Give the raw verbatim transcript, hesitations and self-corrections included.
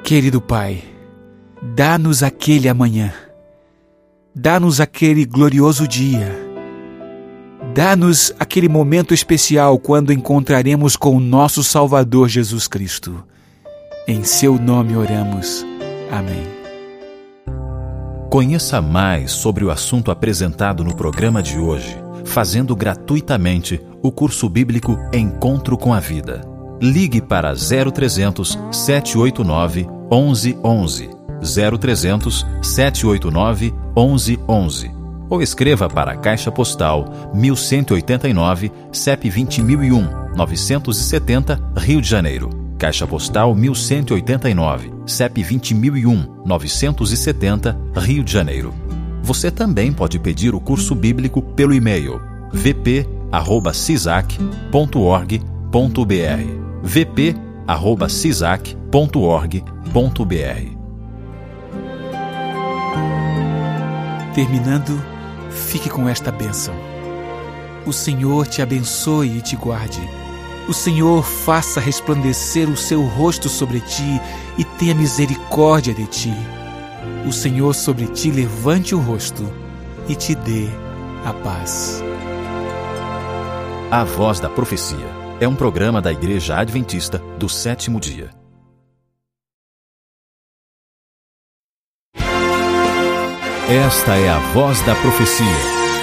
Querido Pai, dá-nos aquele amanhã, dá-nos aquele glorioso dia, dá-nos aquele momento especial quando encontraremos com o nosso Salvador Jesus Cristo. Em seu nome oramos. Amém. Conheça mais sobre o assunto apresentado no programa de hoje, fazendo gratuitamente o curso bíblico Encontro com a Vida. Ligue para zero trezentos, sete oito nove, onze onze, zero trezentos, sete oito nove, onze onze, ou escreva para a Caixa Postal mil cento e oitenta e nove, C E P vinte mil e um, novecentos e setenta, Rio de Janeiro. Caixa Postal mil cento e oitenta e nove, C E P vinte mil e um, novecentos e setenta, Rio de Janeiro. Você também pode pedir o curso bíblico pelo e-mail v p arroba cisac ponto org ponto b r v p arroba cisac ponto org ponto b r. Terminando, fique com esta bênção. O Senhor te abençoe e te guarde. O Senhor faça resplandecer o seu rosto sobre ti e tenha misericórdia de ti. O Senhor sobre ti levante o rosto e te dê a paz. A Voz da Profecia é um programa da Igreja Adventista do Sétimo Dia. Esta é a Voz da Profecia.